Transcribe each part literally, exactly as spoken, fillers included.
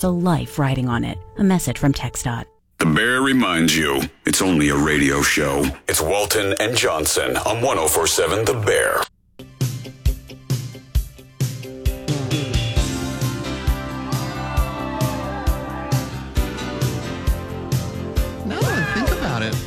It's a life riding on it. A message from TxDOT. The Bear reminds you, it's only a radio show. It's Walton and Johnson on one oh four point seven The Bear. Now that I think about it,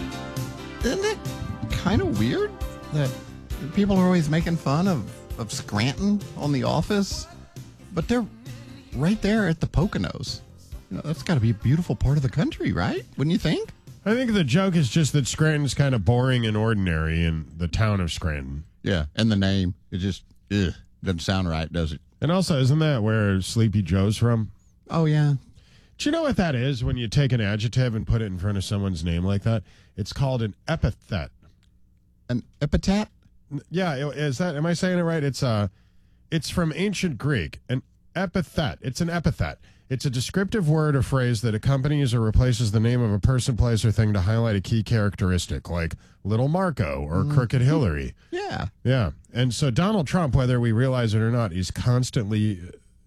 isn't it kind of weird that people are always making fun of, of Scranton on The Office, but they're right there at the Poconos? You know, that's got to be a beautiful part of the country, right? Wouldn't you think? I think the joke is just that Scranton's kind of boring and ordinary in the town of Scranton. Yeah, and the name, it just ugh, doesn't sound right, does it? And also, isn't that where Sleepy Joe's from? Oh, yeah. Do you know what that is when you take an adjective and put it in front of someone's name like that? It's called an epithet. An epithet? Yeah, is that, am I saying it right? It's uh, it's from ancient Greek. An epithet. It's an epithet. It's a descriptive word or phrase that accompanies or replaces the name of a person, place, or thing to highlight a key characteristic, like Little Marco or mm. Crooked Hillary. Yeah. Yeah. And so Donald Trump, whether we realize it or not, is constantly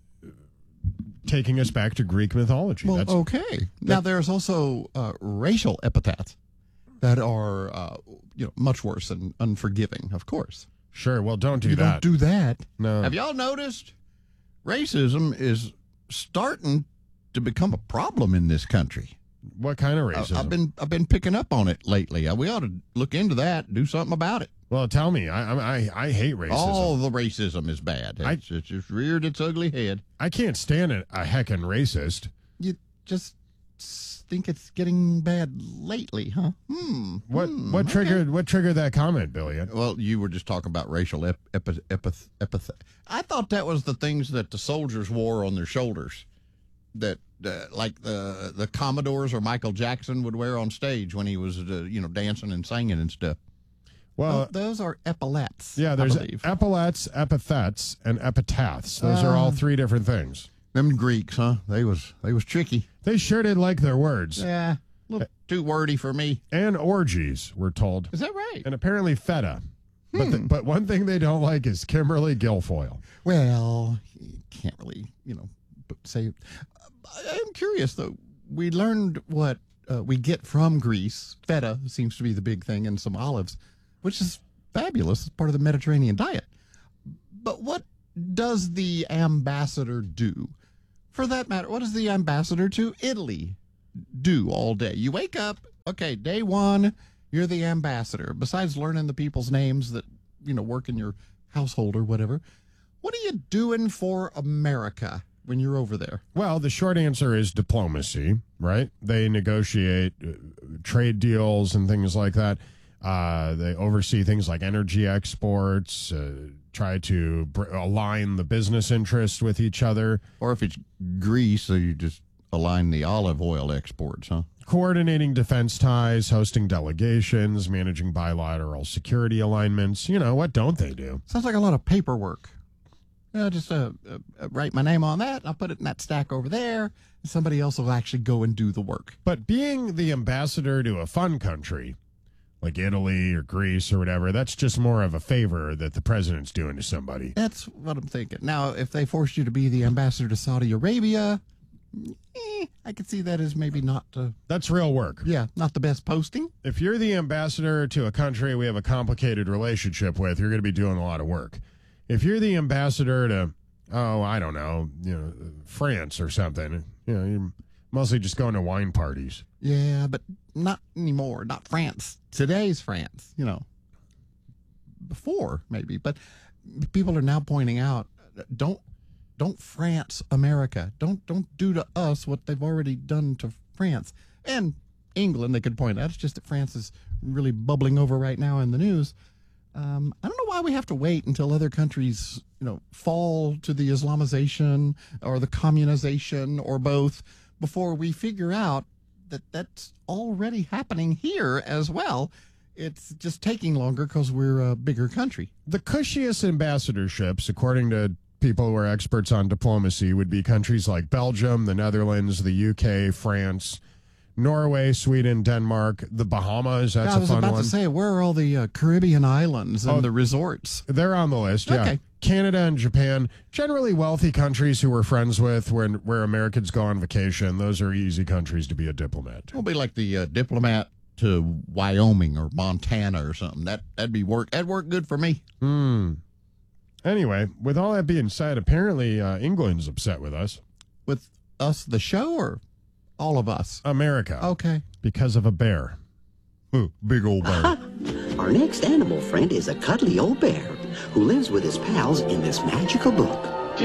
taking us back to Greek mythology. Well, That's, okay. That, now, there's also uh, racial epithets that are uh, you know, much worse and unforgiving, of course. Sure. Well, don't do you that. Don't do that. No. Have y'all noticed racism is starting to become a problem in this country? What kind of racism? I, I've been I've been picking up on it lately. We ought to look into that, do something about it. Well, tell me. I I I hate racism. All the racism is bad. It's, I, it's just reared its ugly head. I can't stand a, a heckin' racist. You just think it's getting bad lately, huh? Hmm. What hmm, what okay. triggered what triggered that comment, Billy? Well, you were just talking about racial ep- epi- epith- epithet. I thought that was the things that the soldiers wore on their shoulders, that uh, like the the Commodores or Michael Jackson would wear on stage when he was uh, you know dancing and singing and stuff. Well, oh, those are epaulets. Yeah, there's epaulets, epithets, and epitaphs. Those uh, are all three different things. Them Greeks, huh? They was they was tricky. They sure did like their words. Yeah, a little too wordy for me. And orgies, we're told. Is that right? And apparently feta. Hmm. But the, but one thing they don't like is Kimberly Guilfoyle. Well, you can't really, you know, say. I'm curious though. We learned what uh, we get from Greece. Feta seems to be the big thing, and some olives, which is fabulous. It's part of the Mediterranean diet. But what does the ambassador do? For that matter, what does the ambassador to Italy do all day? You wake up, okay, day one, you're the ambassador. Besides learning the people's names that, you know, work in your household or whatever, what are you doing for America when you're over there? Well, the short answer is diplomacy, right? They negotiate uh, trade deals and things like that. Uh, they oversee things like energy exports, uh, try to br- align the business interests with each other. Or if it's Greece, so you just align the olive oil exports, huh? Coordinating defense ties, hosting delegations, managing bilateral security alignments. You know, what don't they do? Sounds like a lot of paperwork. Uh, just uh, uh, write my name on that, and I'll put it in that stack over there, and somebody else will actually go and do the work. But being the ambassador to a fun country, like Italy or Greece or whatever, that's just more of a favor that the president's doing to somebody. That's what I'm thinking. Now, if they forced you to be the ambassador to Saudi Arabia, eh, I could see that as maybe not... Uh, that's real work. Yeah, not the best posting. If you're the ambassador to a country we have a complicated relationship with, you're going to be doing a lot of work. If you're the ambassador to, oh, I don't know, you know, France or something, you know, you're mostly just going to wine parties. Yeah, but not anymore. Not France. Today's France, you know. Before, maybe. But people are now pointing out, don't don't France America. Don't don't do to us what they've already done to France. And England, they could point out. It's just that France is really bubbling over right now in the news. Um, I don't know why we have to wait until other countries, you know, fall to the Islamization or the communization or both before we figure out that that's already happening here as well. It's just taking longer because we're a bigger country. The cushiest ambassadorships, according to people who are experts on diplomacy, would be countries like Belgium, the Netherlands, the U K, France, Norway, Sweden, Denmark, the Bahamas. That's I was a fun about one. to say, where are all the uh, Caribbean islands and Oh, the resorts? They're on the list, yeah. Okay. Canada and Japan, generally wealthy countries who we're friends with when where Americans go on vacation. Those are easy countries to be a diplomat. It'll be like the uh, diplomat to Wyoming or Montana or something. That, that'd be work. That'd work good for me. Hmm. Anyway, with all that being said, apparently uh, England's upset with us. With us, the show, or all of us? America. Okay. Because of a bear. Ooh, big old bear. Our next animal friend is a cuddly old bear who lives with his pals in this magical book.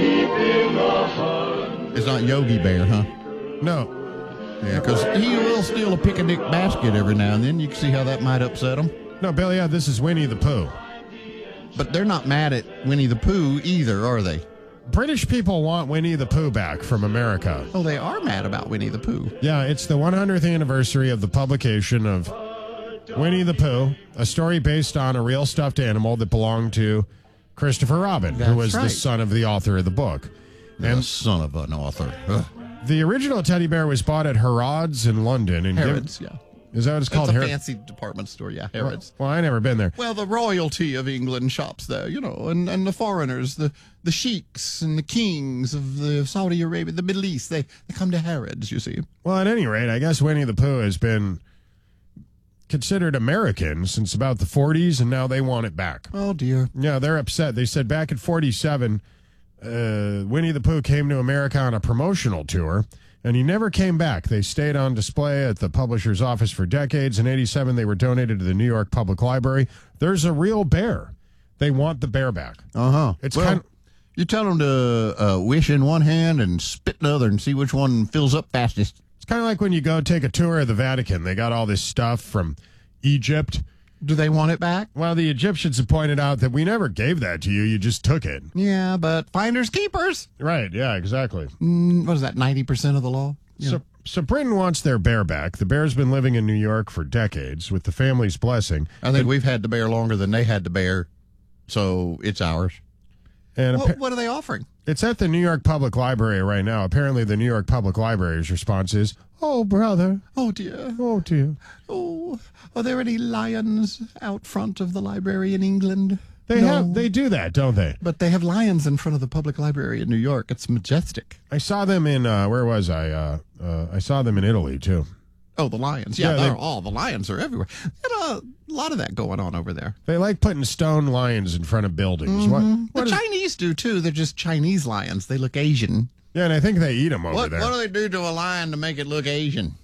It's not Yogi Bear, huh? No. Yeah, because he will steal a picnic basket every now and then. You can see how that might upset him. No, Billy, yeah, this is Winnie the Pooh. But they're not mad at Winnie the Pooh either, are they? British people want Winnie the Pooh back from America. Oh, they are mad about Winnie the Pooh. Yeah, it's the one hundredth anniversary of the publication of Winnie the Pooh, a story based on a real stuffed animal that belonged to Christopher Robin, That's who was right. the son of the author of the book. And And son of an author. Ugh. the original teddy bear was bought at Harrods in London. And Harrods, yeah. Is that what it's It's called? a Har- fancy department store, yeah, Harrods. Well, I never been there. Well, the royalty of England shops there, you know, and, and the foreigners, the, the sheiks and the kings of the Saudi Arabia, the Middle East, they, they come to Harrods, you see. Well, at any rate, I guess Winnie the Pooh has been considered American since about the forties, and now they want it back. Oh, dear. Yeah, they're upset. They said back in forty-seven, uh, Winnie the Pooh came to America on a promotional tour, and he never came back. They stayed on display at the publisher's office for decades. In eighty-seven, they were donated to the New York Public Library. There's a real bear. They want the bear back. Uh-huh. It's well, kind of- you tell them to uh, wish in one hand and spit in the other and see which one fills up fastest. It's kind of like when you go take a tour of the Vatican. They got all this stuff from Egypt. Do they want it back? Well, the Egyptians have pointed out that we never gave that to you. You just took it. Yeah, but finders keepers. Right, yeah, exactly. Mm, what is that, ninety percent of the law? You So, know. so Britain wants their bear back. The bear's been living in New York for decades with the family's blessing. I think we've had the bear longer than they had the bear, so it's ours. And What, appa- what are they offering? it's at the New York Public Library right now. Apparently, the New York Public Library's response is, "Oh, brother. Oh, dear. Oh, dear." Oh, are there any lions out front of the library in England? They No. have they do that, don't they? But they have lions in front of the public library in New York. It's majestic. I saw them in uh, where was I? Uh, uh, I saw them in Italy too. Oh, the lions. Yeah, Yeah, they're they- all the lions are everywhere. There's a lot of that going on over there. They like putting stone lions in front of buildings. What? The what is- Chinese do too. They're just Chinese lions. They look Asian. yeah, and I think they eat them over What, there. what do they do to a lion to make it look Asian?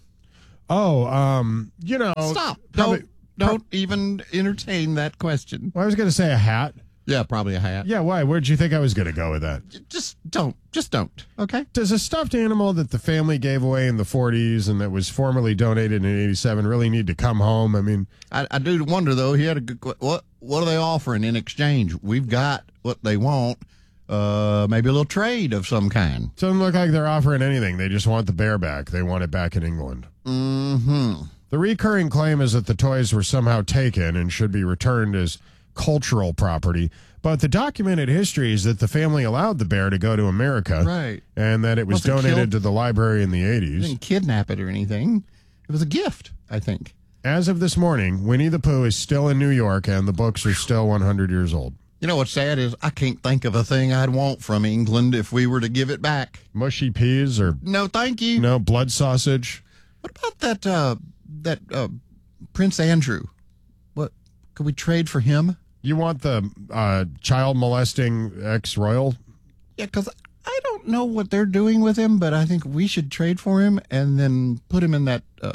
oh, um, you know, Stop. probably- Don't don't even entertain that question. Well, I was going to say a hat. Yeah, probably a hat. Yeah, why? Where'd you think I was going to go with that? Just don't. Just don't. Okay. Does a stuffed animal that the family gave away in the forties and that was formerly donated in eighty-seven really need to come home? I mean, I, I do wonder though. He had a good. que- What What are they offering in exchange? We've got what they want. Uh, maybe a little trade of some kind. it doesn't look like they're offering anything. They just want the bear back. They want it back in England. Mm-hmm. The recurring claim is that the toys were somehow taken and should be returned as cultural property. But the documented history is that the family allowed the bear to go to America. Right. And that it was Wasn't donated killed. to the library in the They eighties. didn't kidnap it or anything. It was a gift, I think. As of this morning, Winnie the Pooh is still in New York and the books are still one hundred years old. You know what's sad is I can't think of a thing I'd want from England if we were to give it back. Mushy peas or No, thank you. no blood sausage. What about that? Uh, that uh, Prince Andrew? What could we trade for him? You want the uh, child molesting ex-royal? Yeah, because I don't know what they're doing with him, but I think we should trade for him and then put him in that uh,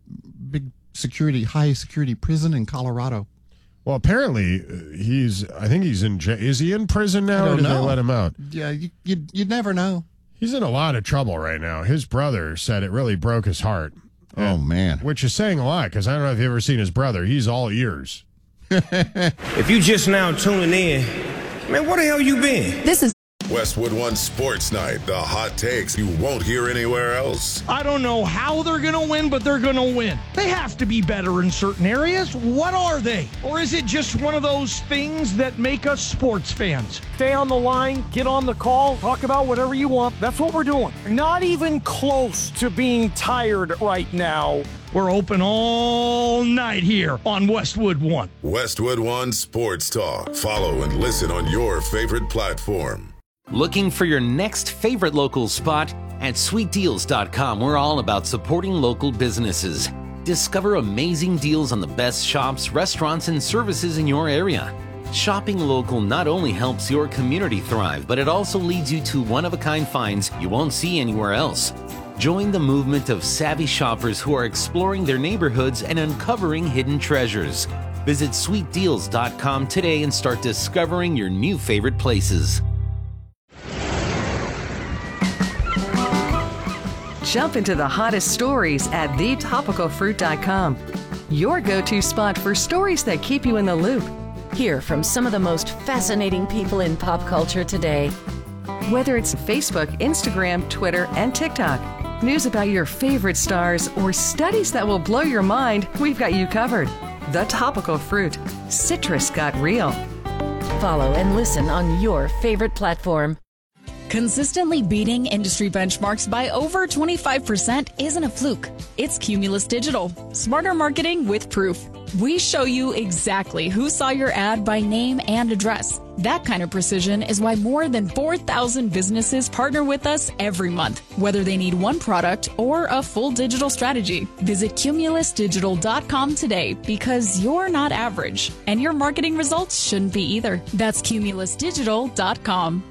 big security, high security prison in Colorado. Well, apparently uh, he's. I think he's in. Ja- is he in prison now, I or don't did they know. let him out? Yeah, you, you'd, you'd never know. He's in a lot of trouble right now. His brother said it really broke his heart. Oh, man. Which is saying a lot because I don't know if you've ever seen his brother. He's all ears. If you just now tuning in, man, where the hell you been? This is Westwood One Sports Night, the hot takes you won't hear anywhere else. I don't know how they're going to win, but they're going to win. They have to be better in certain areas. What are they? Or is it just one of those things that make us sports fans? Stay on the line, get on the call, talk about whatever you want. That's what we're doing. Not even close to being tired right now. We're open all night here on Westwood One. Westwood One Sports Talk. Follow and listen on your favorite platform. Looking for your next favorite local spot? At sweet deals dot com, we're all about supporting local businesses. Discover amazing deals on the best shops, restaurants, and services in your area. Shopping local not only helps your community thrive, but it also leads you to one-of-a-kind finds you won't see anywhere else. Join the movement of savvy shoppers who are exploring their neighborhoods and uncovering hidden treasures. Visit sweet deals dot com today and start discovering your new favorite places. Jump into the hottest stories at the topical fruit dot com. Your go-to spot for stories that keep you in the loop. Hear from some of the most fascinating people in pop culture today. Whether it's Facebook, Instagram, Twitter, and TikTok, news about your favorite stars, or studies that will blow your mind, we've got you covered. The Topical Fruit. Citrus got real. Follow and listen on your favorite platform. Consistently beating industry benchmarks by over twenty-five percent isn't a fluke. It's Cumulus Digital. Smarter marketing with proof. We show you exactly who saw your ad by name and address. That kind of precision is why more than four thousand businesses partner with us every month, whether they need one product or a full digital strategy. Visit cumulus digital dot com today, because you're not average, and your marketing results shouldn't be either. That's cumulus digital dot com.